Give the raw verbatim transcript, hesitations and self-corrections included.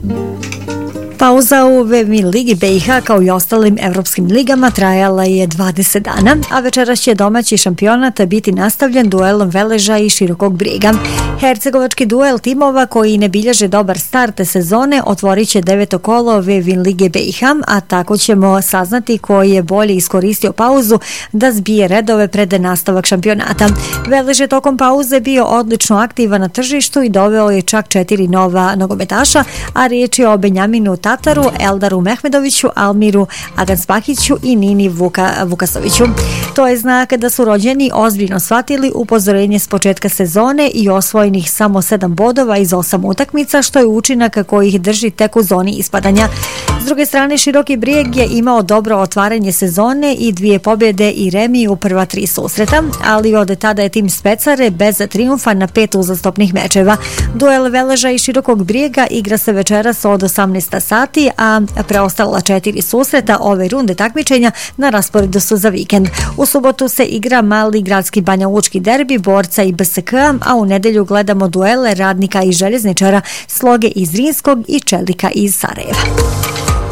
Pauza u Vevin Ligi B iH kao i ostalim evropskim ligama trajala je dvadeset dana, a večeras će domaći šampionat biti nastavljen duelom Veleža i Širokog Brijega. Hercegovački duel timova koji ne bilježe dobar start sezone otvorit će deveto kolo Vevin Lige B iH, a tako ćemo saznati koji je bolje iskoristio pauzu da zbije redove pred nastavak šampionata. Velež je tokom pauze bio odlično aktivan na tržištu i doveo je čak četiri nova nogometaša, a riječ je o Benjaminu Tataru, Eldaru Mehmedoviću, Almiru Aganspahiću i Nini Vuka, Vukasoviću. To je znak da su rođeni ozbiljno shvatili upozorenje s početka sezone i osvojenih samo sedam bodova iz osam utakmica, što je učinak koji ih drži tek u zoni ispadanja. S druge strane, Široki Brijeg je imao dobro otvaranje sezone i dvije pobjede i remi u prva tri susreta, ali od tada je tim Specare bez trijumfa na pet uzastopnih mečeva. Duel Veleža i Širokog Brijega igra se večeras od osamnaest sati, a preostala četiri susreta ove runde takmičenja na rasporedu su za vikend. U subotu se igra mali gradski Banja Lučki derbi Borca i B S K, a u nedelju gledamo duele Radnika i Željezničara, Sloge iz Zrinskog i Čelika iz Sarajeva.